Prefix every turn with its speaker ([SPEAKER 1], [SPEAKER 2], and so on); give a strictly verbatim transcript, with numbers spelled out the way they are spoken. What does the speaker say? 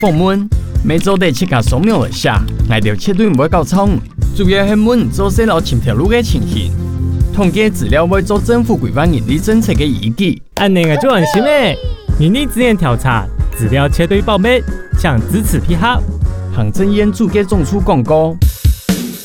[SPEAKER 1] 放门每周得切卡扫描一下，挨着绝对唔会搞错误。主要系门做细路前条路嘅情形，统计资料会做政府规范人力政策嘅依据。
[SPEAKER 2] 按那个就安心诶，人力资源调查资料绝对保密，请支持配合。
[SPEAKER 1] 行政院主计总处广告。